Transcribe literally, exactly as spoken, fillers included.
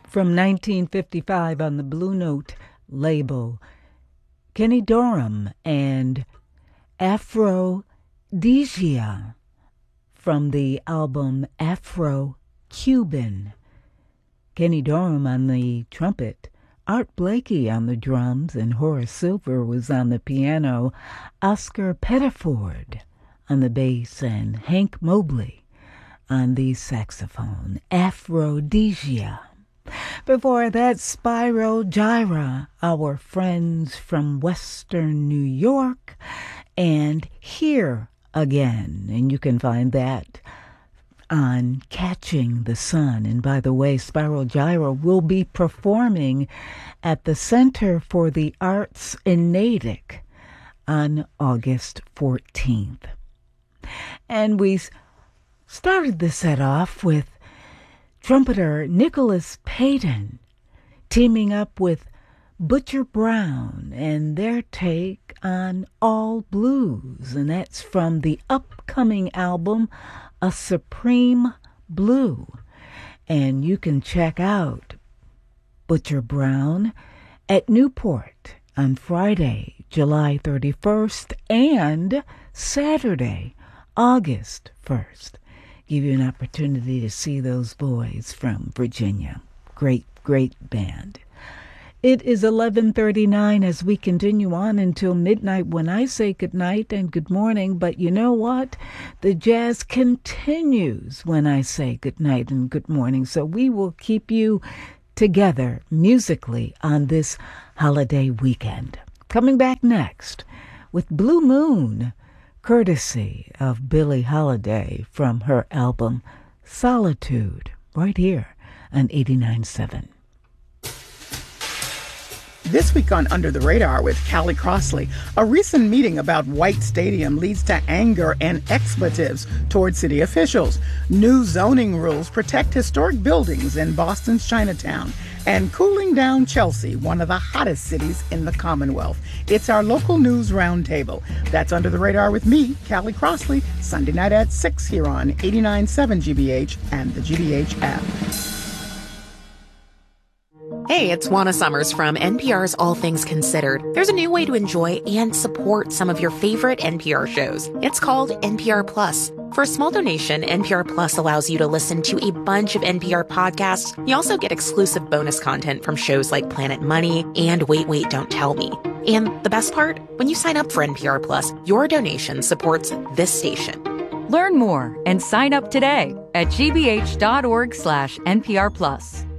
from nineteen fifty-five on the Blue Note label. Kenny Dorham and Aphrodisia from the album Afro-Cuban. Kenny Dorham on the trumpet, Art Blakey on the drums, and Horace Silver was on the piano, Oscar Pettiford on the bass, and Hank Mobley on the saxophone. Aphrodisia. Before that, Spyro Gyra, our friends from Western New York, and Here Again. And you can find that on Catching the Sun. And by the way, Spyro Gyra will be performing at the Center for the Arts in Natick on August fourteenth. And we started the set off with trumpeter Nicholas Payton teaming up with Butcher Brown and their take on All Blues, and that's from the upcoming album A Supreme Blue. And you can check out Butcher Brown at Newport on Friday, July thirty-first, and Saturday, August first. Give you an opportunity to see those boys from Virginia. Great, great band. It is eleven thirty-nine as we continue on until midnight when I say good night and good morning. But you know what? The jazz continues when I say good night and good morning. So we will keep you together musically on this holiday weekend. Coming back next with Blue Moon, courtesy of Billie Holiday from her album Solitude, right here on eighty-nine point seven. This week on Under the Radar with Callie Crossley, a recent meeting about White Stadium leads to anger and expletives toward city officials. New zoning rules protect historic buildings in Boston's Chinatown. And cooling down Chelsea, one of the hottest cities in the Commonwealth. It's our local news roundtable. That's Under the Radar with me, Callie Crossley, Sunday night at six here on eighty-nine point seven G B H and the G B H app. Hey, it's Juana Summers from N P R's All Things Considered. There's a new way to enjoy and support some of your favorite N P R shows. It's called N P R Plus. For a small donation, N P R Plus allows you to listen to a bunch of N P R podcasts. You also get exclusive bonus content from shows like Planet Money and Wait, Wait, Don't Tell Me. And the best part? When you sign up for N P R Plus, your donation supports this station. Learn more and sign up today at gbh.org slash NPR Plus.